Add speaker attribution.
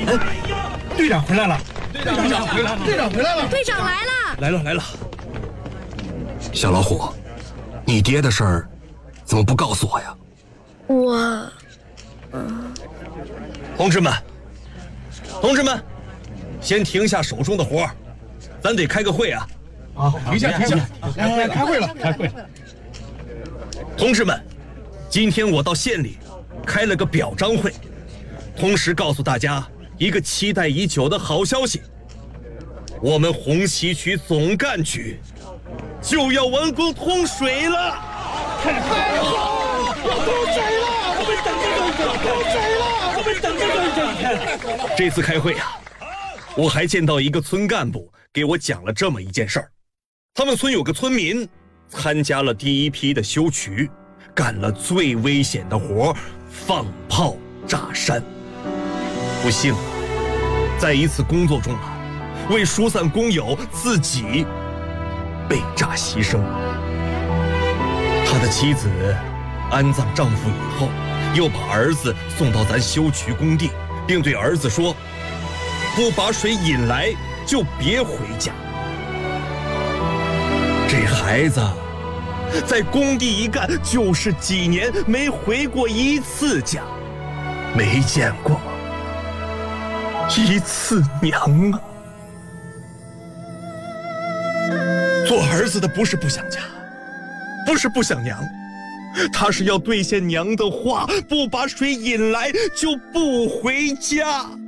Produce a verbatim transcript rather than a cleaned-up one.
Speaker 1: 哎，队长回来了！队长回来了！
Speaker 2: 队长回来了！
Speaker 3: 队长来了！
Speaker 1: 来了来了！
Speaker 4: 小老虎，你爹的事儿怎么不告诉我呀？
Speaker 3: 我，
Speaker 1: 嗯，同志们，同志们，先停下手中的活儿，咱得开个会啊！
Speaker 2: 啊，停下停下，哎，开会了，开会了。
Speaker 1: 同志们，今天我到县里开了个表彰会，同时告诉大家一个期待已久的好消息：我们红旗区总干局就要完工通水了！
Speaker 2: 太好了，要通水了！我们等这个要通水了，我们等这个这一天。
Speaker 1: 这次开会啊，我还见到一个村干部给我讲了这么一件事儿：他们村有个村民参加了第一批的修渠，干了最危险的活——放炮炸山。不幸啊，在一次工作中啊，为疏散工友，自己被炸牺牲了。他的妻子安葬丈夫以后，又把儿子送到咱修渠工地，并对儿子说：“不把水引来，就别回家。”这孩子在工地一干就是几年，没回过一次家，没见过一次娘啊！做儿子的不是不想家，不是不想娘，他是要兑现娘的话，不把水引来就不回家。